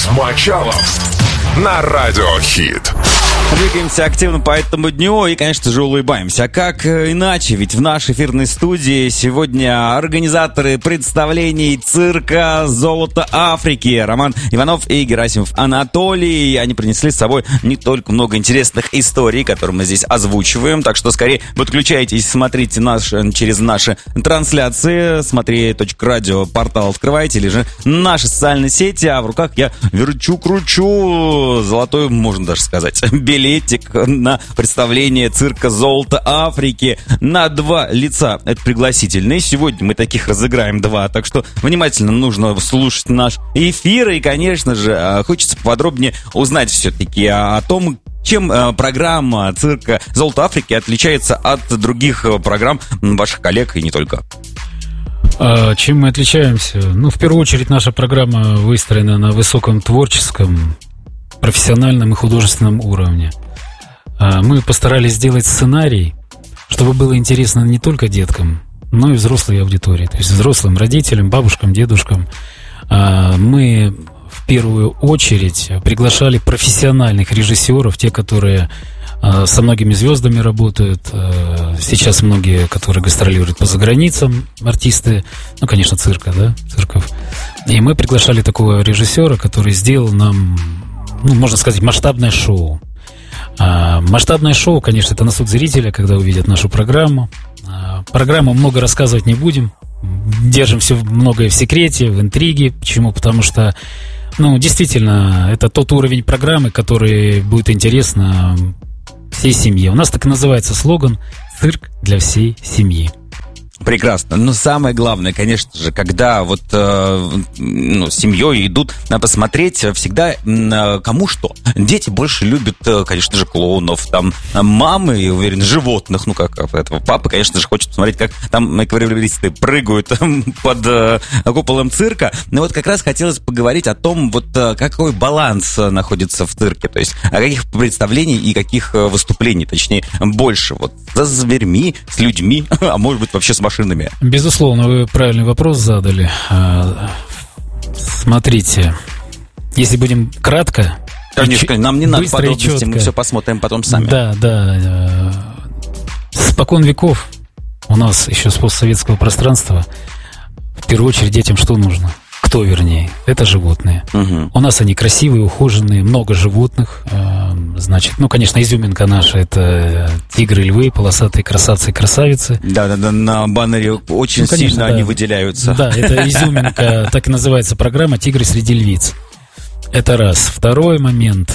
Алекс Мочалов на Радио Хит. Двигаемся активно по этому дню и, конечно же, улыбаемся. А как иначе? Ведь в нашей эфирной студии сегодня организаторы представлений цирка «Золото Африки» Роман Иванов и Герасимов Анатолий. Они принесли с собой не только много интересных историй, которые мы здесь озвучиваем, так что скорее подключайтесь, смотрите через наши трансляции, смотри.радио портал открывайте, или же наши социальные сети, а в руках я кручу золотой, можно даже сказать, билетик на представление цирка «Золото Африки» на 2 лица. Это пригласительные. Сегодня мы таких разыграем 2, так что внимательно нужно слушать наш эфир. И, конечно же, хочется поподробнее узнать все-таки о том, чем программа цирка «Золото Африки» отличается от других программ ваших коллег и не только. Чем мы отличаемся? В первую очередь, наша программа выстроена на высоком творческом, профессиональном и художественном уровне. Мы постарались сделать сценарий, чтобы было интересно не только деткам, но и взрослой аудитории, то есть взрослым родителям, бабушкам, дедушкам. Мы в первую очередь приглашали профессиональных режиссеров, те, которые со многими звездами работают. Сейчас многие, которые гастролируют по заграницам, артисты, конечно, цирков. И мы приглашали такого режиссера, который сделал нам, можно сказать, масштабное шоу. Масштабное шоу, конечно, это на суд зрителя, когда увидят нашу программу. Программу много рассказывать не будем. Держим все многое в секрете, в интриге. Почему? Потому что, действительно, это тот уровень программы, который будет интересно всей семье. У нас так и называется слоган «Цирк для всей семьи». Прекрасно. Но самое главное, конечно же, когда семьей идут посмотреть, всегда кому что. Дети больше любят, конечно же, клоунов, там мамы, я уверен, животных, как этого папы, конечно же, хочет посмотреть, как там аквариумисты прыгают под куполом цирка. Но как раз хотелось поговорить о том, какой баланс находится в цирке, то есть о каких представлений и каких выступлений, точнее, больше. За зверьми, с людьми, а может быть вообще с машинами. Безусловно, вы правильный вопрос задали. Смотрите, если будем кратко... Конечно, нам не надо подробностей, мы все посмотрим потом сами. Да. Спокон веков у нас еще с постсоветского пространства в первую очередь детям что нужно? Кто, вернее? Это животные. Угу. У нас они красивые, ухоженные, много животных. Значит, конечно, изюминка наша — это тигры, львы, полосатые красавцы и красавицы. Да, на баннере очень сильно они выделяются. Да, это изюминка, так и называется программа «Тигры среди львиц». Это раз. Второй момент.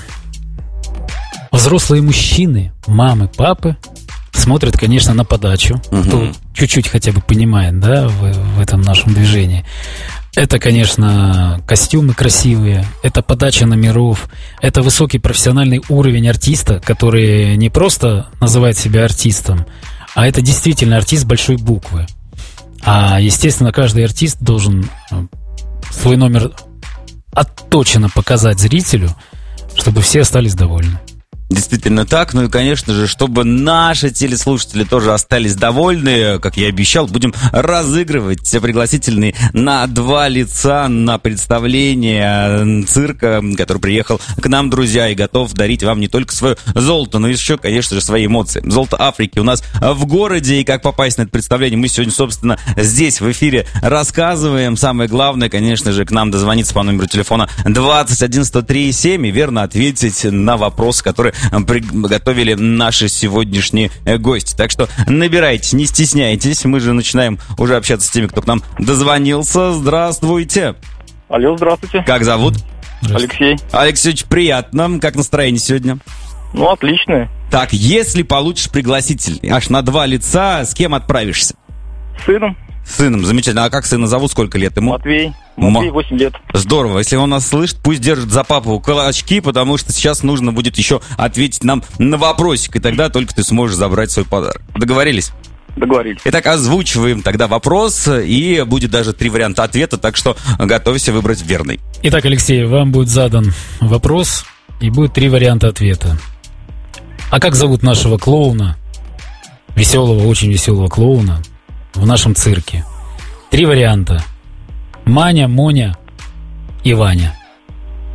Взрослые мужчины, мамы, папы смотрят, конечно, на подачу. Кто чуть-чуть хотя бы понимает, в этом нашем движении. Это, конечно, костюмы красивые, это подача номеров, это высокий профессиональный уровень артиста, который не просто называет себя артистом, а это действительно артист большой буквы. А, естественно, каждый артист должен свой номер отточенно показать зрителю, чтобы все остались довольны. Действительно так. И, конечно же, чтобы наши телеслушатели тоже остались довольны, как я и обещал, будем разыгрывать пригласительные на 2 лица на представление цирка, который приехал к нам, друзья, и готов дарить вам не только свое золото, но еще, конечно же, свои эмоции. «Золото Африки» у нас в городе, и как попасть на это представление, мы сегодня, собственно, здесь в эфире рассказываем. Самое главное, конечно же, к нам дозвониться по номеру телефона 21 103 7 и верно ответить на вопрос, который готовили наши сегодняшние гости. Так что набирайте, не стесняйтесь. Мы же начинаем уже общаться с теми, кто к нам дозвонился. Здравствуйте. Алло, здравствуйте. Как зовут? Алексей. Алексей, очень приятно. Как настроение сегодня? Отлично. Так, если получишь пригласительный аж на 2 лица, с кем отправишься? С сыном. С сыном, замечательно. А как сына зовут? Сколько лет ему? Матвей, 8 лет. Здорово. Если он нас слышит, пусть держит за папу кулачки, потому что сейчас нужно будет еще ответить нам на вопросик, и тогда только ты сможешь забрать свой подарок. Договорились? Договорились. Итак, озвучиваем тогда вопрос, и будет даже 3 варианта ответа, так что готовься выбрать верный. Итак, Алексей, вам будет задан вопрос, и будет 3 варианта ответа. А как зовут нашего клоуна? Веселого, очень веселого клоуна в нашем цирке. 3 варианта. Маня, Моня и Ваня.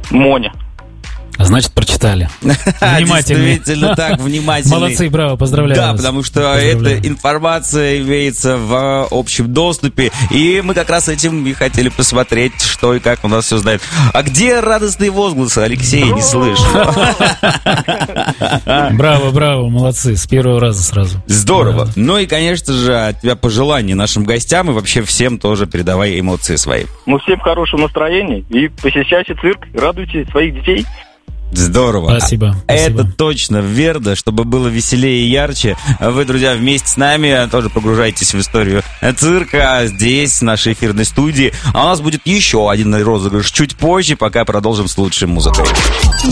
Моня. Значит, прочитали. Внимательнее. Действительно так, внимательно. Молодцы, браво, поздравляю Да, вас. потому что Поздравляю. эта информация имеется в общем доступе, и мы как раз этим и хотели посмотреть, что и как у нас все знает. А где радостные возгласы, Алексей, не слышу. Браво, браво, молодцы, с первого раза сразу. Здорово. Да. Ну и, конечно же, от тебя пожелания нашим гостям и вообще всем тоже передавай эмоции свои. Ну, всем хорошего настроения и посещайте цирк, радуйте своих детей. Здорово. Спасибо. Это точно верно, чтобы было веселее и ярче. Вы, друзья, вместе с нами тоже погружайтесь в историю цирка здесь, в нашей эфирной студии. А у нас будет еще один розыгрыш чуть позже, пока продолжим с лучшей музыкой.